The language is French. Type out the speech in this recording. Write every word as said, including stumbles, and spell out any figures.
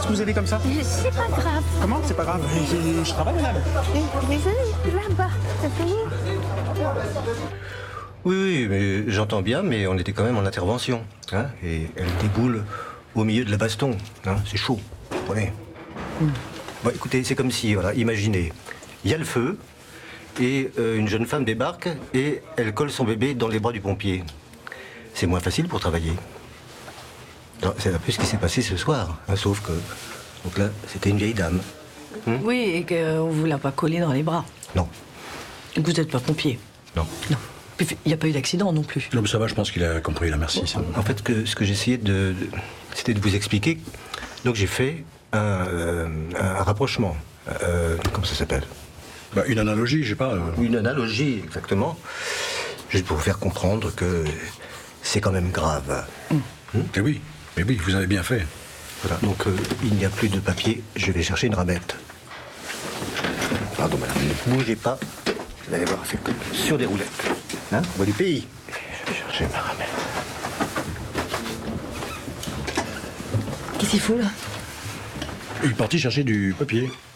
vous allez comme ça? C'est pas grave. Comment? C'est pas grave. Je, je travaille, madame. Désolé, là-bas, c'est fini. Oui, oui, mais j'entends bien, mais on était quand même en intervention. Hein, et elle déboule au milieu de la baston. Hein, c'est chaud, vous comprenez? Mm. Bon, écoutez, c'est comme si, voilà, imaginez, il y a le feu, et euh, une jeune femme débarque, et elle colle son bébé dans les bras du pompier. C'est moins facile pour travailler. Alors, c'est un peu ce qui s'est passé ce soir, hein, sauf que... Donc là, c'était une vieille dame. Hmm? Oui, et qu'on ne vous l'a pas collé dans les bras. Non. Et que vous n'êtes pas pompier. Non. Non. Il n'y a pas eu d'accident non plus. Non, mais ça va, je pense qu'il a compris, là, merci. Bon, en fait, que, ce que j'essayais de, de... c'était de vous expliquer. Donc j'ai fait un, euh, un rapprochement. Euh, comment ça s'appelle? Bah, une analogie, je sais pas. Euh... Une analogie, exactement. Juste pour vous faire comprendre que c'est quand même grave. Mmh. Mmh. Et oui, mais oui, vous avez bien fait. Voilà, donc euh, il n'y a plus de papier, je vais chercher une ramette. Pardon madame, ne bougez pas. Vous allez voir, c'est sur des roulettes. Hein, on va du pays. Je vais chercher ma ramette. Qu'est-ce qu'il faut là? Il est parti chercher du papier.